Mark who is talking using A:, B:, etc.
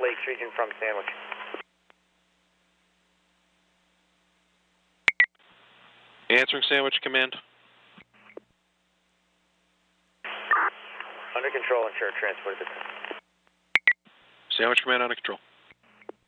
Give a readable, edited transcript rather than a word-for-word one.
A: Lakes region from Sandwich.
B: Answering Sandwich Command.
A: Under control, ensure transport.
B: Sandwich Command under control.